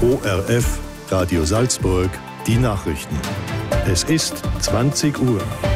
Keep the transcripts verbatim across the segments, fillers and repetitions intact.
O R F, Radio Salzburg, die Nachrichten. Es ist zwanzig Uhr.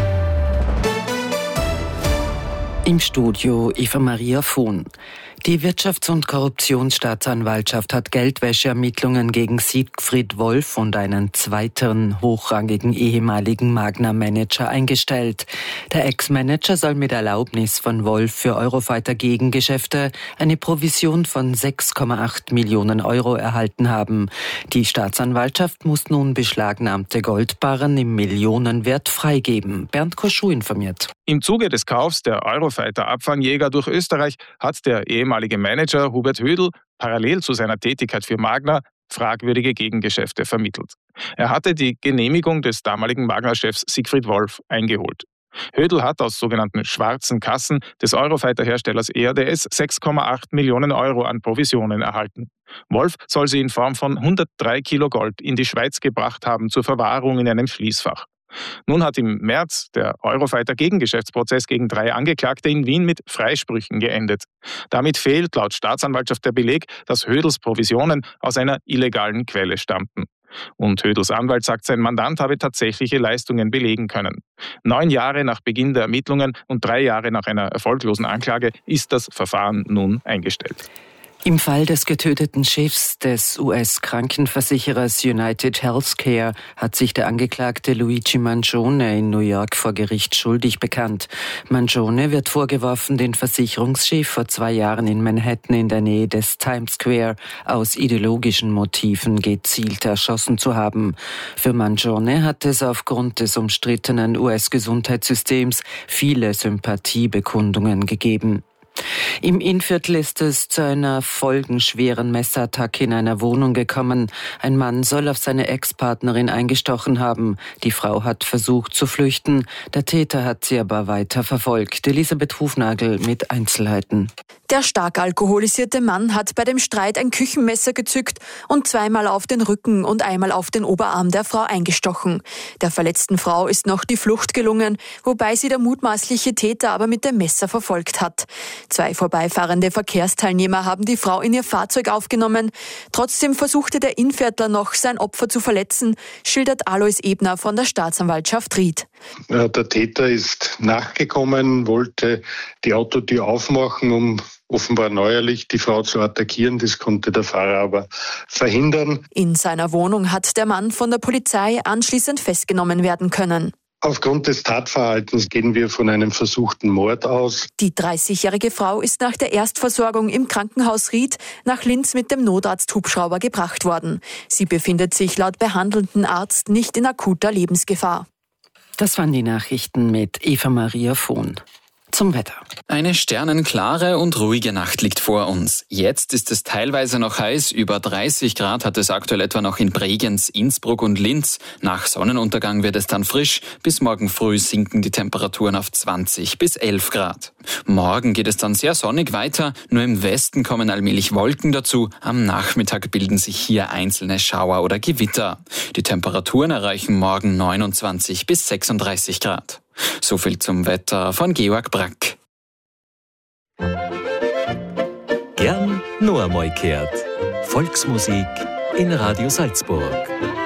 Im Studio Eva Maria Vohn. Die Wirtschafts- und Korruptionsstaatsanwaltschaft hat Geldwäscheermittlungen gegen Siegfried Wolf und einen zweiten hochrangigen ehemaligen Magna-Manager eingestellt. Der Ex-Manager soll mit Erlaubnis von Wolf für Eurofighter-Gegengeschäfte eine Provision von sechs Komma acht Millionen Euro erhalten haben. Die Staatsanwaltschaft muss nun beschlagnahmte Goldbarren im Millionenwert freigeben. Bernd Koschuh informiert. Im Zuge des Kaufs der Eurofighter-Abfangjäger durch Österreich hat der ehemalige Manager Hubert Hödl parallel zu seiner Tätigkeit für Magna fragwürdige Gegengeschäfte vermittelt. Er hatte die Genehmigung des damaligen Magna-Chefs Siegfried Wolf eingeholt. Hödl hat aus sogenannten schwarzen Kassen des Eurofighter-Herstellers E A D S sechs Komma acht Millionen Euro an Provisionen erhalten. Wolf soll sie in Form von hundertdrei Kilo Gold in die Schweiz gebracht haben zur Verwahrung in einem Schließfach. Nun hat im März der Eurofighter-Gegengeschäftsprozess gegen drei Angeklagte in Wien mit Freisprüchen geendet. Damit fehlt laut Staatsanwaltschaft der Beleg, dass Hödls Provisionen aus einer illegalen Quelle stammten. Und Hödls Anwalt sagt, sein Mandant habe tatsächliche Leistungen belegen können. Neun Jahre nach Beginn der Ermittlungen und drei Jahre nach einer erfolglosen Anklage ist das Verfahren nun eingestellt. Im Fall des getöteten Chefs des U S-Krankenversicherers United Healthcare hat sich der Angeklagte Luigi Mangione in New York vor Gericht schuldig bekannt. Mangione wird vorgeworfen, den Versicherungschef vor zwei Jahren in Manhattan in der Nähe des Times Square aus ideologischen Motiven gezielt erschossen zu haben. Für Mangione hat es aufgrund des umstrittenen U S-Gesundheitssystems viele Sympathiebekundungen gegeben. Im Innviertel ist es zu einer folgenschweren Messerattacke in einer Wohnung gekommen. Ein Mann soll auf seine Ex-Partnerin eingestochen haben. Die Frau hat versucht zu flüchten. Der Täter hat sie aber weiter verfolgt. Elisabeth Hufnagel mit Einzelheiten. Der stark alkoholisierte Mann hat bei dem Streit ein Küchenmesser gezückt und zweimal auf den Rücken und einmal auf den Oberarm der Frau eingestochen. Der verletzten Frau ist noch die Flucht gelungen, wobei sie der mutmaßliche Täter aber mit dem Messer verfolgt hat. Zwei vorbeifahrende Verkehrsteilnehmer haben die Frau in ihr Fahrzeug aufgenommen. Trotzdem versuchte der Innviertler noch, sein Opfer zu verletzen, schildert Alois Ebner von der Staatsanwaltschaft Ried. Der Täter ist nachgekommen, wollte die Autotür aufmachen, um offenbar neuerlich die Frau zu attackieren. Das konnte der Fahrer aber verhindern. In seiner Wohnung hat der Mann von der Polizei anschließend festgenommen werden können. Aufgrund des Tatverhaltens gehen wir von einem versuchten Mord aus. Die dreißigjährige Frau ist nach der Erstversorgung im Krankenhaus Ried nach Linz mit dem Notarzt-Hubschrauber gebracht worden. Sie befindet sich laut behandelnden Arzt nicht in akuter Lebensgefahr. Das waren die Nachrichten mit Eva Maria Vohn. Zum Wetter. Eine sternenklare und ruhige Nacht liegt vor uns. Jetzt ist es teilweise noch heiß. Über dreißig Grad hat es aktuell etwa noch in Bregenz, Innsbruck und Linz. Nach Sonnenuntergang wird es dann frisch. Bis morgen früh sinken die Temperaturen auf zwanzig bis elf Grad. Morgen geht es dann sehr sonnig weiter. Nur im Westen kommen allmählich Wolken dazu. Am Nachmittag bilden sich hier einzelne Schauer oder Gewitter. Die Temperaturen erreichen morgen neunundzwanzig bis sechsunddreißig Grad. So viel zum Wetter von Georg Brack. Gern noch einmal gehört. Volksmusik in Radio Salzburg.